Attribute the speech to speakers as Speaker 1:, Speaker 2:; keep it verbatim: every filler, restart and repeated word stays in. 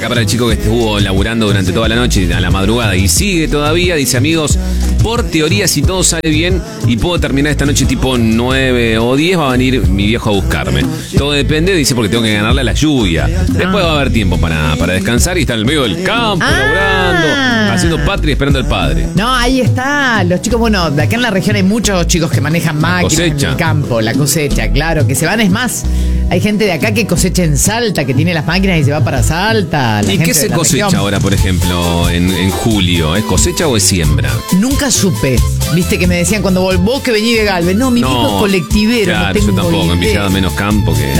Speaker 1: acá para el chico que estuvo laburando durante toda la noche a la madrugada y sigue todavía. Dice, amigos, por teoría, si todo sale bien y puedo terminar esta noche tipo nueve o diez, va a venir mi viejo a buscarme. Todo depende, dice, porque tengo que ganarle a la lluvia. Después va a haber tiempo para, para descansar y estar en el medio del campo,
Speaker 2: Ah.
Speaker 1: laburando, haciendo patria y esperando al padre.
Speaker 2: No, ahí está. Los chicos, bueno, de acá en la región hay muchos chicos que manejan máquinas en
Speaker 1: cosecha.
Speaker 2: el campo, la cosecha, claro, que se van, es más. Hay gente de acá que cosecha en Salta, que tiene las máquinas y se va para Salta. La
Speaker 1: ¿Y
Speaker 2: gente
Speaker 1: qué
Speaker 2: de
Speaker 1: se
Speaker 2: la
Speaker 1: cosecha
Speaker 2: región.
Speaker 1: ahora, por ejemplo, en, en julio? ¿Es cosecha o es siembra?
Speaker 2: Nunca supe. Viste que me decían cuando vos, vos que venís de Galvez. No, mi viejo es colectivero.
Speaker 1: Claro,
Speaker 2: no
Speaker 1: yo
Speaker 2: tengo
Speaker 1: tampoco. En
Speaker 2: idea.
Speaker 1: Villada menos campo que...